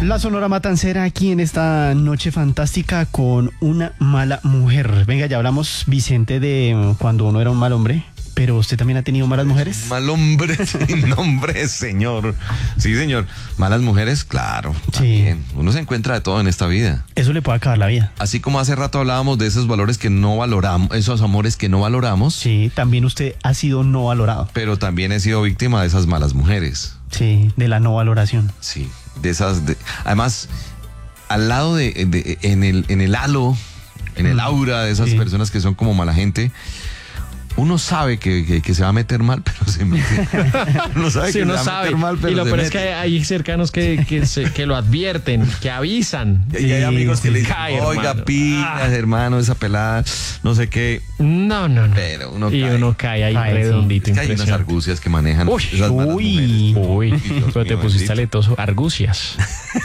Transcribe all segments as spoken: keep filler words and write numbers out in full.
La Sonora Matancera aquí en esta noche fantástica con una mala mujer. Venga, ya hablamos, Vicente, de cuando uno era un mal hombre, pero usted también ha tenido malas mujeres. Mal hombre, sin nombre, señor. Sí, señor. Malas mujeres, claro. También. Sí. Uno se encuentra de todo en esta vida. Eso le puede acabar la vida. Así como hace rato hablábamos de esos valores que no valoramos, esos amores que no valoramos. Sí, también usted ha sido no valorado. Pero también he sido víctima de esas malas mujeres. Sí, de la no valoración. Sí, de esas. De, además, al lado de, de en el en el halo, en el aura de esas sí. personas que son como mala gente. Uno sabe que, que, que se va a meter mal, pero se mete. Uno sabe sí, que uno se va sabe. a meter mal, pero y lo se peor mete. es que hay, hay cercanos que, que, se, que lo advierten, que avisan. Y hay amigos que le dicen, cae, oiga, hermano. pilas, Ah. hermano, esa pelada, no sé qué. No, no, no. Pero uno y cae. uno cae ahí Cae, redondito. Es que hay unas impresionante. argucias que manejan Uy, esas malas uy. mujeres. Uy, Dios pero te mío, pusiste bendito. aletoso. Argucias.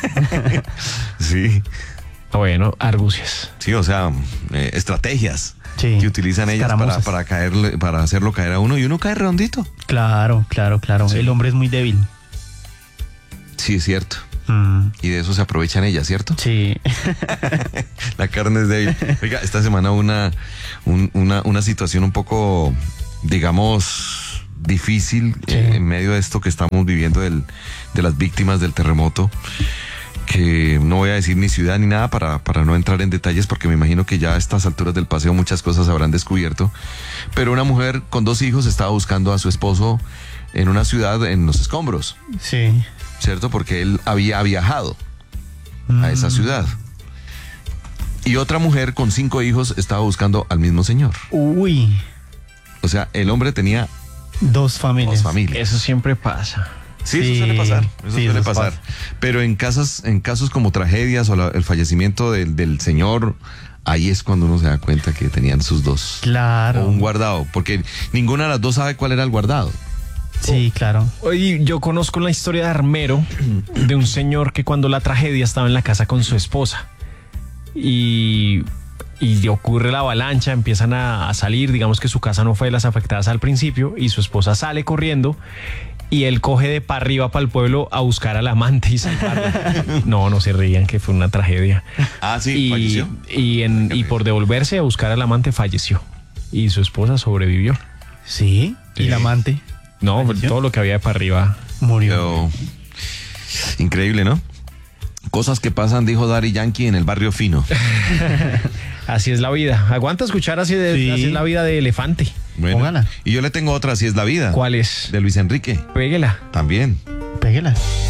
Sí, Bueno, argucias. sí, o sea, eh, estrategias Sí. que utilizan ellas para, Escaramuzas. para caerle, para hacerlo caer a uno y uno cae redondito. Claro, claro, claro. Sí. El hombre es muy débil. Sí, es cierto. Mm, Y de eso se aprovechan ellas, ¿cierto? sí. La carne es débil. Oiga, esta semana una, un- una, una situación un poco, digamos, difícil Sí. eh, en medio de esto que estamos viviendo del, de las víctimas del terremoto, que no voy a decir ni ciudad ni nada para, para no entrar en detalles porque me imagino que ya a estas alturas del paseo muchas cosas habrán descubierto, pero una mujer con dos hijos estaba buscando a su esposo en una ciudad en los escombros, Sí. ¿cierto? Porque él había viajado a esa Mm. ciudad. Y otra mujer con cinco hijos estaba buscando al mismo señor. Uy, O sea, el hombre tenía dos familias. dos familias. Eso siempre pasa. Sí, Sí, eso suele pasar. Eso sí, suele eso pasar. pasa. Pero en casos, en casos como tragedias o la- el fallecimiento del, del señor, ahí es cuando uno se da cuenta que tenían sus dos. Claro. O un guardado. Porque ninguna de las dos sabe cuál era el guardado. Sí, claro. Oye, yo conozco la historia de Armero, de un señor que cuando la tragedia estaba en la casa con su esposa y, y ocurre la avalancha, empiezan a, a salir, digamos que su casa no fue de las afectadas al principio y su esposa sale corriendo y él coge de para arriba para el pueblo a buscar al amante y salvarla. No, no se rían, que fue una tragedia. Ah, sí, y, falleció. y, en, y por devolverse a buscar al amante falleció y su esposa sobrevivió. Sí. Sí. Y la amante No, ¿Falleció? todo lo que había de para arriba. murió. Pero, increíble, ¿no? Cosas que pasan, dijo Daddy Yankee, en el barrio fino. Así es la vida. Aguanta escuchar así, de, Sí. así es la vida de elefante. Bueno, Póngala. y yo le tengo otra, así es la vida. ¿Cuál es? De Luis Enrique. Péguela. También. Péguela.